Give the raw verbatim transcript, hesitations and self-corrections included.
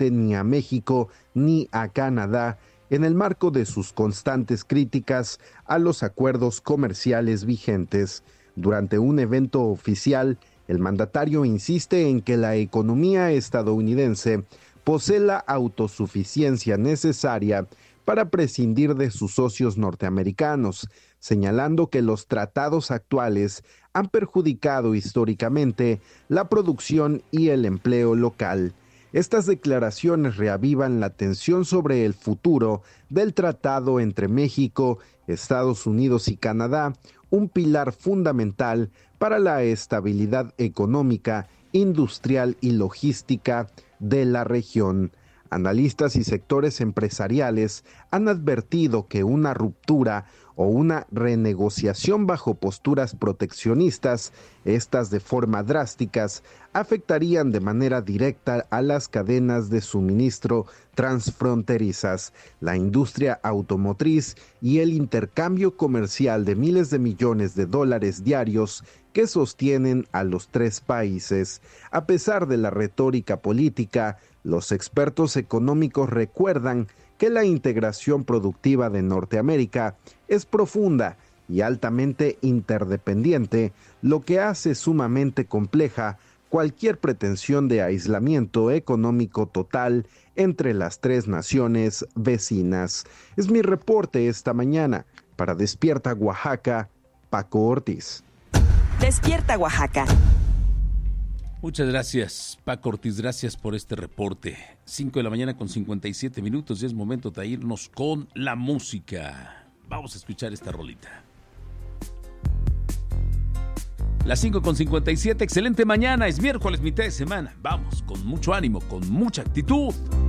permite ni a México ni a Canadá en el marco de sus constantes críticas a los acuerdos comerciales vigentes. Durante un evento oficial, el mandatario insiste en que la economía estadounidense posee la autosuficiencia necesaria para prescindir de sus socios norteamericanos, señalando que los tratados actuales han perjudicado históricamente la producción y el empleo local. Estas declaraciones reavivan la tensión sobre el futuro del tratado entre México, Estados Unidos y Canadá, un pilar fundamental para la estabilidad económica, industrial y logística de la región. Analistas y sectores empresariales han advertido que una ruptura o una renegociación bajo posturas proteccionistas, estas de forma drásticas, afectarían de manera directa a las cadenas de suministro transfronterizas, la industria automotriz y el intercambio comercial de miles de millones de dólares diarios que sostienen a los tres países. A pesar de la retórica política, los expertos económicos recuerdan que la integración productiva de Norteamérica es profunda y altamente interdependiente, lo que hace sumamente compleja cualquier pretensión de aislamiento económico total entre las tres naciones vecinas. Es mi reporte esta mañana. Para Despierta Oaxaca, Paco Ortiz. Despierta Oaxaca. Muchas gracias, Paco Ortiz, gracias por este reporte. cinco de la mañana con cincuenta y siete minutos y es momento de irnos con la música. Vamos a escuchar esta rolita. Las cinco con cincuenta y siete, excelente mañana, es miércoles, mitad de semana. Vamos, con mucho ánimo, con mucha actitud.